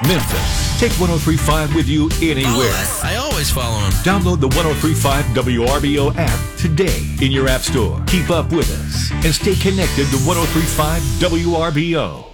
Memphis. Take 103.5 with you anywhere. I always follow him. Download the 103.5 WRBO app today in your app store. Keep up with us and stay connected to 103.5 WRBO.